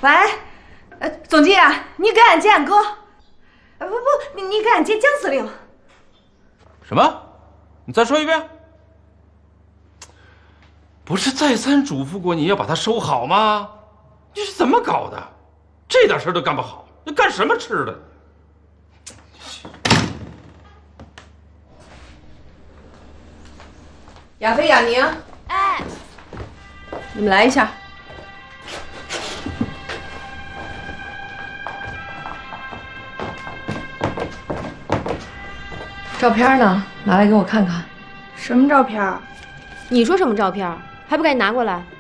喂，总机啊，你给俺接俺哥。不，你给俺接江司令。 什么？你再说一遍。不是再三嘱咐过你要把它收好吗？你是怎么搞的？这点事都干不好，你干什么吃的？ 亚飞、亚宁， 哎， 你们来一下。照片呢？拿来给我看看。 什么照片？你说什么照片？还不赶紧拿过来！